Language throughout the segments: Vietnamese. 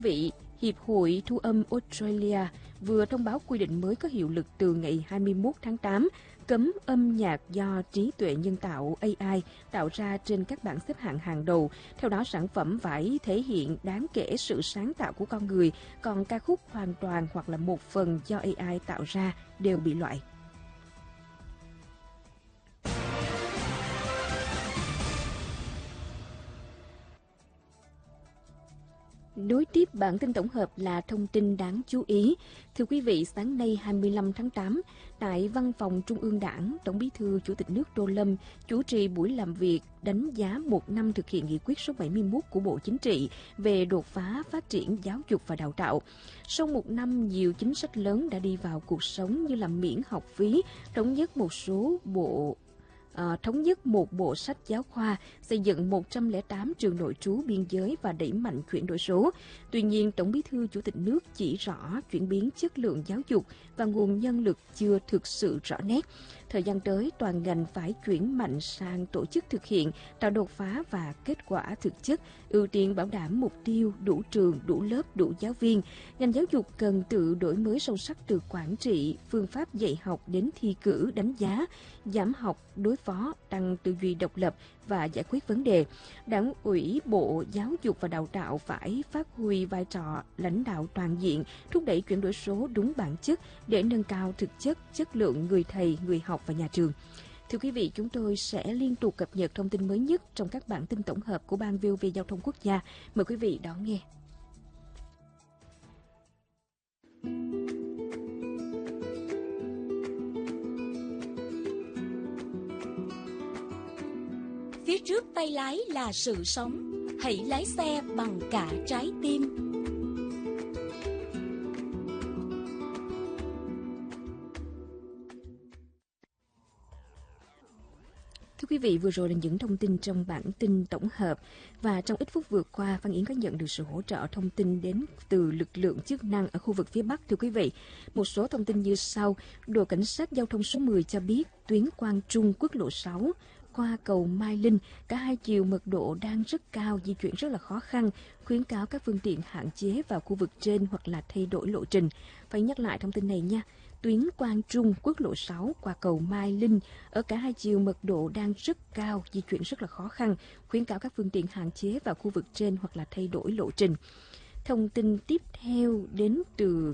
vị, Hiệp hội Thu âm Australia vừa thông báo quy định mới có hiệu lực từ ngày 21 tháng 8, cấm âm nhạc do trí tuệ nhân tạo AI tạo ra trên các bảng xếp hạng hàng đầu. Theo đó, sản phẩm phải thể hiện đáng kể sự sáng tạo của con người, còn ca khúc hoàn toàn hoặc là một phần do AI tạo ra đều bị loại. Nối tiếp bản tin tổng hợp là thông tin đáng chú ý. Thưa quý vị, sáng nay 25 tháng 8, tại Văn phòng Trung ương Đảng, Tổng Bí thư Chủ tịch nước Tô Lâm chủ trì buổi làm việc đánh giá một năm thực hiện nghị quyết số 71 của Bộ Chính trị về đột phá phát triển giáo dục và đào tạo. Sau một năm, nhiều chính sách lớn đã đi vào cuộc sống như là miễn học phí, thống nhất một bộ sách giáo khoa, xây dựng 108 trường nội trú biên giới và đẩy mạnh chuyển đổi số. Tuy nhiên, Tổng Bí thư Chủ tịch nước chỉ rõ chuyển biến chất lượng giáo dục và nguồn nhân lực chưa thực sự rõ nét. Thời gian tới, toàn ngành phải chuyển mạnh sang tổ chức thực hiện, tạo đột phá và kết quả thực chất, ưu tiên bảo đảm mục tiêu đủ trường, đủ lớp, đủ giáo viên. Ngành giáo dục cần tự đổi mới sâu sắc từ quản trị, phương pháp dạy học đến thi cử, đánh giá, giảm học, đối phó, tăng tư duy độc lập và giải quyết vấn đề. Đảng ủy Bộ Giáo dục và Đào tạo phải phát huy vai trò lãnh đạo toàn diện, thúc đẩy chuyển đổi số đúng bản chất để nâng cao thực chất, chất lượng người thầy, người học và nhà trường. Thưa quý vị, chúng tôi sẽ liên tục cập nhật thông tin mới nhất trong các bản tin tổng hợp của Ban VOV Giao thông Quốc gia. Mời quý vị đón nghe. Phía trước tay lái là sự sống, hãy lái xe bằng cả trái tim. Thưa quý vị, vừa rồi là những thông tin trong bản tin tổng hợp, và trong ít phút vừa qua, Phan Yến có nhận được sự hỗ trợ thông tin đến từ lực lượng chức năng ở khu vực phía Bắc. Thưa quý vị, một số thông tin như sau. Đội Cảnh sát Giao thông số 10 cho biết tuyến Quang Trung quốc lộ 6 qua cầu Mai Linh, cả hai chiều mật độ đang rất cao, di chuyển rất là khó khăn, khuyến cáo các phương tiện hạn chế vào khu vực trên hoặc là thay đổi lộ trình. Phải nhắc lại thông tin này nha. Tuyến Quang Trung quốc lộ 6 qua cầu Mai Linh, ở cả hai chiều mật độ đang rất cao, di chuyển rất là khó khăn, khuyến cáo các phương tiện hạn chế vào khu vực trên hoặc là thay đổi lộ trình. Thông tin tiếp theo đến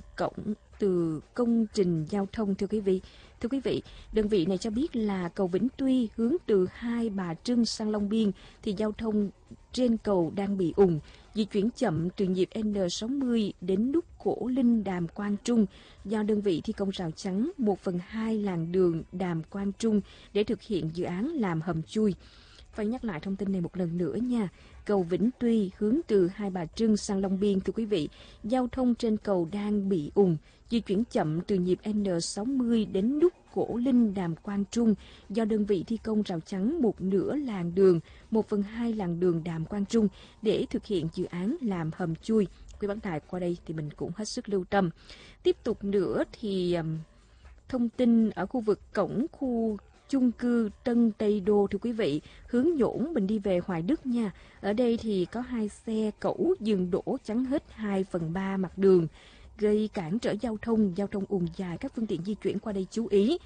từ công trình giao thông. Thưa quý vị, đơn vị này cho biết là cầu Vĩnh Tuy hướng từ Hai Bà Trưng sang Long Biên thì giao thông trên cầu đang bị ùn, di chuyển chậm từ nhịp N60 đến nút Cổ Linh Đàm Quang Trung do đơn vị thi công rào chắn 1/2 làn đường Đàm Quang Trung để thực hiện dự án làm hầm chui. Phải nhắc lại thông tin này một lần nữa nha. Cầu Vĩnh Tuy hướng từ Hai Bà Trưng sang Long Biên, thưa quý vị, giao thông trên cầu đang bị ùn, di chuyển chậm từ nhịp N60 đến nút Cổ Linh Đàm Quang Trung do đơn vị thi công rào chắn 1/2 làn đường, 1/2 làn đường Đàm Quang Trung để thực hiện dự án làm hầm chui. Quý bạn tài qua đây thì mình cũng hết sức lưu tâm. Tiếp tục nữa thì thông tin ở khu vực cổng khu chung cư Tân Tây Đô, thưa quý vị, hướng Nhổn mình đi về Hoài Đức nha. Ở đây thì có hai xe cẩu dừng đỗ chắn hết 2/3 mặt đường, gây cản trở giao thông ùn dài, các phương tiện di chuyển qua đây chú ý.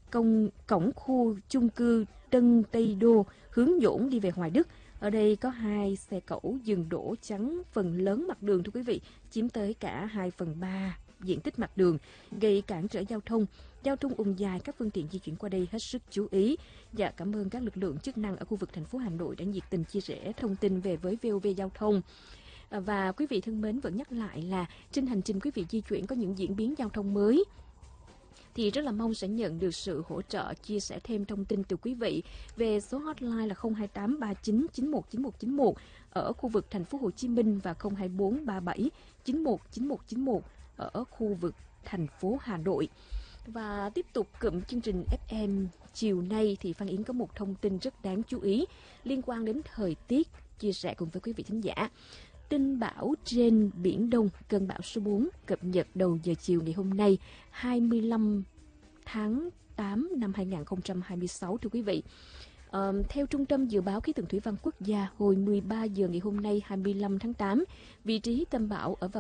Cổng khu chung cư Tân Tây Đô hướng Nhổn đi về Hoài Đức, ở đây có hai xe cẩu dừng đỗ chắn phần lớn mặt đường, thưa quý vị, chiếm tới cả 2/3 diện tích mặt đường, gây cản trở giao thông ùn dài, các phương tiện di chuyển qua đây hết sức chú ý. Dạ, cảm ơn các lực lượng chức năng ở khu vực thành phố Hà Nội đã nhiệt tình chia sẻ thông tin về với VOV Giao thông. Và quý vị thân mến, vẫn nhắc lại là trên hành trình quý vị di chuyển có những diễn biến giao thông mới thì rất là mong sẽ nhận được sự hỗ trợ, chia sẻ thêm thông tin từ quý vị về số hotline là 028 39 91 91 91 ở khu vực thành phố Hồ Chí Minh và 024 37 91 91 91 ở khu vực thành phố Hà Nội. Và tiếp tục cụm chương trình FM chiều nay thì Phan Yến có một thông tin rất đáng chú ý liên quan đến thời tiết, chia sẻ cùng với quý vị thính giả. Tin bão trên Biển Đông, cơn bão số 4 cập nhật đầu giờ chiều ngày hôm nay 25 tháng 8 năm 2026, thưa quý vị. Theo Trung tâm Dự báo Khí tượng Thủy văn Quốc gia, hồi 13 giờ ngày hôm nay 25 tháng 8, vị trí tâm bão ở vào